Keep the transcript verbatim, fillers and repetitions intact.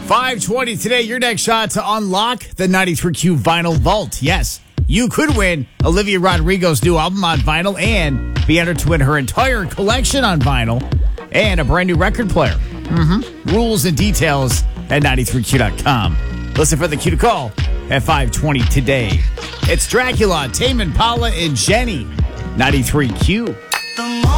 five twenty today, your next shot to unlock the ninety-three Q Vinyl Vault. Yes, you could win Olivia Rodrigo's new album on vinyl and be entered to win her entire collection on vinyl and a brand new record player. Mm-hmm. Rules and details at ninety-three Q dot com. Listen for the Q to call at five twenty today. It's Dracula, Tame Impala, and Jenny. ninety-three Q.